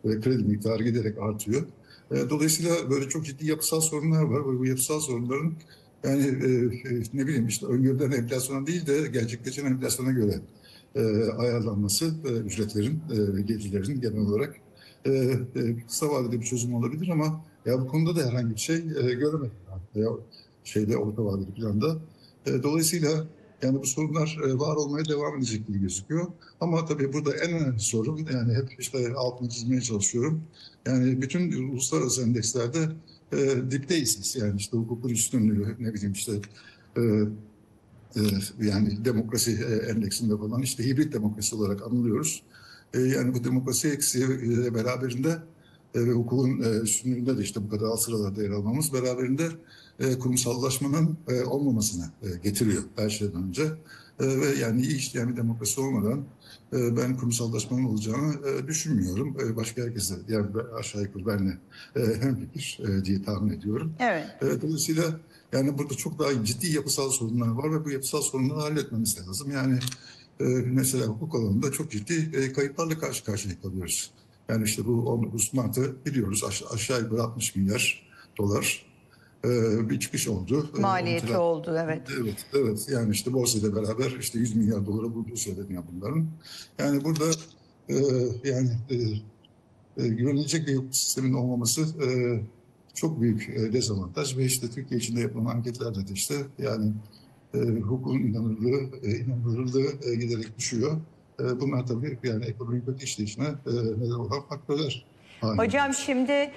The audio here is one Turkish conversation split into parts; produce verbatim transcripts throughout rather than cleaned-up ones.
e, kredi miktarı giderek artıyor. E, dolayısıyla böyle çok ciddi yapısal sorunlar var ve bu yapısal sorunların yani e, e, ne bileyim işte öngörülen enflasyona değil de gerçekleşen enflasyona göre e, ayarlanması e, ücretlerin, e, gelirlerin genel olarak e, e, kısa vadede bir çözüm olabilir ama ya bu konuda da herhangi bir şey e, göremedim. Ben. Ya, şeyde orta vadeli planda. E, dolayısıyla yani bu sorunlar e, var olmaya devam edecek gibi gözüküyor. Ama tabii burada en önemli sorun yani hep işte altını çizmeye çalışıyorum. Yani bütün uluslararası endekslerde e, dipteyiz. Yani işte hukukun üstünlüğü ne bileyim işte e, e, yani demokrasi e, endeksinde falan işte hibrit demokrasi olarak anılıyoruz. E, yani bu demokrasi eksiği beraberinde e, ve hukukun e, üstünlüğünde de işte bu kadar alt sıralarda yer almamız beraberinde e, kurumsallaşmanın e, olmamasını e, getiriyor her şeyden önce. E, ve yani iyi işleyen bir demokrasi olmadan e, ben kurumsallaşmanın olacağını e, düşünmüyorum. E, başka herkese yani aşağı yukarı benle e, hemfikir e, diye tahmin ediyorum. Evet. E, dolayısıyla yani burada çok daha ciddi yapısal sorunlar var ve bu yapısal sorunları halletmemiz lazım. Yani e, mesela hukuk alanında çok ciddi e, kayıplarla karşı karşıya kalıyoruz. Yani işte bu on dokuz Mart'ı biliyoruz aşağı, aşağı yukarı altmış milyar dolar e, bir çıkış oldu. E, Maliyeti on oldu, evet. Evet, evet. Yani işte borsayla beraber işte yüz milyar dolara bulduğu söyleniyor bunların. Yani burada e, yani e, e, güvenilecek bir hukuk sistemin olmaması e, çok büyük e, dezavantaj ve işte Türkiye içinde yapılan anketlerde de işte yani e, hukukun inanırlığı, e, inanılırlığı e, giderek düşüyor. E, bunlar tabii yani ekonomik kötü işleyişine e, neden olan faktörler haline Hocam geliyor. şimdi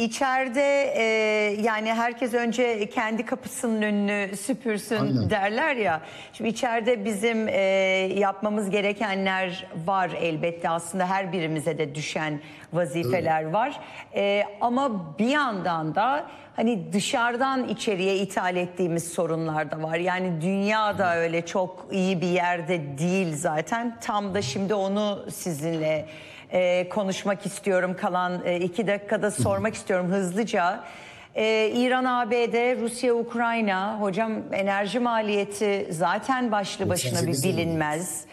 içeride e, yani herkes önce kendi kapısının önünü süpürsün Aynen. derler ya. Şimdi içeride bizim e, yapmamız gerekenler var elbette, aslında her birimize de düşen vazifeler Evet. var. E, ama bir yandan da hani dışarıdan içeriye ithal ettiğimiz sorunlar da var. Yani dünya da öyle çok iyi bir yerde değil zaten. Tam da şimdi onu sizinle Ee, konuşmak istiyorum. Kalan e, iki dakikada sormak istiyorum hızlıca. Ee, İran, A B D, Rusya, Ukrayna. Hocam enerji maliyeti zaten başlı başına bir doksan sekiz lira. bilinmez.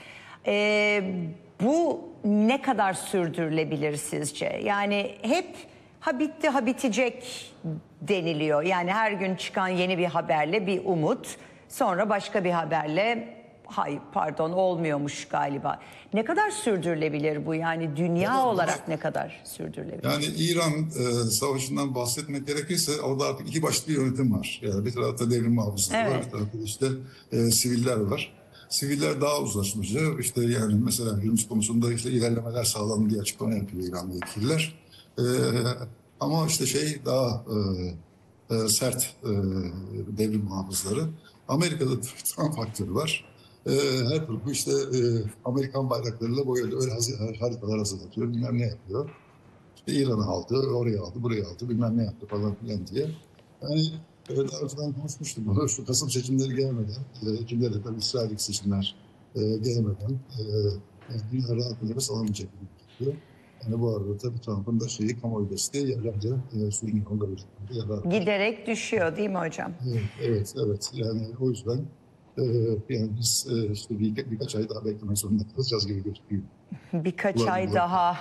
Ee, bu ne kadar sürdürülebilir sizce? Yani hep ha bitti ha bitecek deniliyor. Yani her gün çıkan yeni bir haberle bir umut. Sonra başka bir haberle hayır pardon olmuyormuş galiba. Ne kadar sürdürülebilir bu, yani dünya Evet, olarak buna- ne kadar sürdürülebilir? Yani İran e, savaşından bahsetmek gerekirse orada artık iki başlı bir yönetim var. Yani bir tarafta devrim muhafızları var, Evet. bir tarafta işte e, siviller var. Siviller daha uzlaşmacı. İşte yani mesela Hürmüz konusunda işte ilerlemeler sağlandı diye açıklama yapıyor İranlı yetkililer. E, ama işte şey daha e, e, sert e, devrim muhafızları. Amerika'da Trump faktörü var. E, her türlü işte e, Amerikan bayraklarıyla boyalı öyle hazır, haritalar hazırlatıyor, bilmem ne yapıyor. İşte İran'ı aldı, oraya aldı, buraya aldı, bilmem ne yaptı falan filan diye. Yani öyle daha önceden konuşmuştuk bunu. Şu Kasım seçimleri gelmeden, e, Ekim'de de tabii İsrail'deki seçimler e, gelmeden e, yani dünya rahat bir nefes alamayacak gibi gözüküyor. Yani bu arada tabii Trump'ın da şeyi kamuoyu desteği yerlerce e, suyun yolunda bir yarar var. Giderek düşüyor değil mi hocam? Evet, evet, evet. Yani o yüzden e, yani biz e, işte bir, birkaç ay daha beklemek zorunda kalacağız gibi gözüküyor. Birkaç Bulan ay bulan. daha.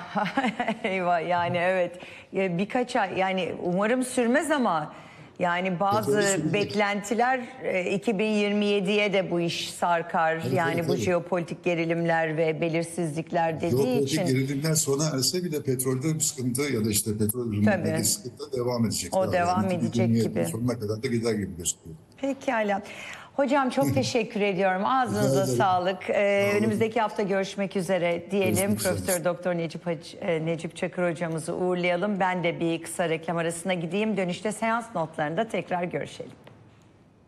Eyvah, yani evet. Ya birkaç ay, yani umarım sürmez ama yani Petrolü bazı sürecek. beklentiler e, iki bin yirmi yediye de bu iş sarkar. Evet, Yani evet, bu evet. jeopolitik gerilimler ve belirsizlikler dediği Jeopolitik için gerilimler sona erse bile petrolde bir sıkıntı ya da işte petrol ürünlerindeki tabii sıkıntı devam edecek o daha. Yani devam edecek iki bin yirmi yedinin gibi. sonuna kadar da gider gibi gözüküyor. Pekala. Hocam çok teşekkür ediyorum. Rica Ağzınıza ederim. sağlık. Sağ Ee, olun. önümüzdeki hafta görüşmek üzere diyelim. Görüşmek üzere. Profesör Doktor Necip, Hacı- e, Necip Çakır hocamızı uğurlayalım. Ben de bir kısa reklam arasına gideyim. Dönüşte seans notlarında tekrar görüşelim.